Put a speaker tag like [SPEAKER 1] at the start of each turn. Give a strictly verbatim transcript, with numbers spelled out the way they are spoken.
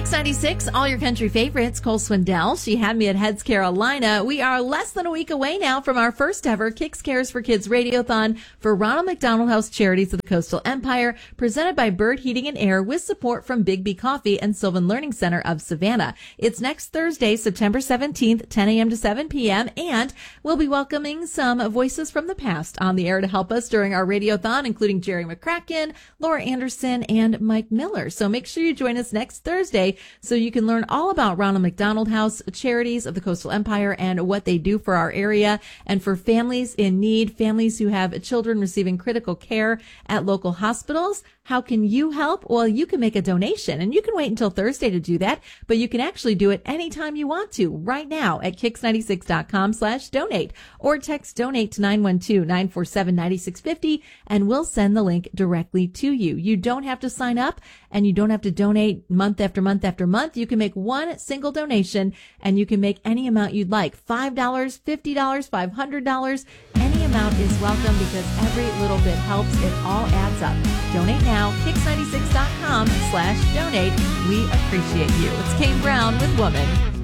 [SPEAKER 1] Kix ninety-six, all your country favorites. Cole Swindell, She Had Me at Heads, Carolina. We are less than a week away now from our first ever Kix Cares for Kids Radiothon for Ronald McDonald House Charities of the Coastal Empire, presented by Bird Heating and Air with support from Big B Coffee and Sylvan Learning Center of Savannah. It's next Thursday, September seventeenth, ten a.m. to seven p.m., and we'll be welcoming some voices from the past on the air to help us during our Radiothon, including Jerry McCracken, Laura Anderson, and Mike Miller. So make sure you join us next Thursday so you can learn all about Ronald McDonald House Charities of the Coastal Empire and what they do for our area and for families in need, families who have children receiving critical care at local hospitals. How can you help? Well, you can make a donation, and you can wait until Thursday to do that, but you can actually do it anytime you want to right now at kix ninety-six dot com slash donate, or text donate to nine one two, nine four seven, nine six five zero, and we'll send the link directly to you. You don't have to sign up, and you don't have to donate month after month after month. You can make one single donation, and you can make any amount you'd like. five dollars, fifty dollars, five hundred dollars. Any amount is welcome because every little bit helps. It all adds up. Donate now, kix ninety-six dot com slash donate. We appreciate you. It's Kane Brown with Woman.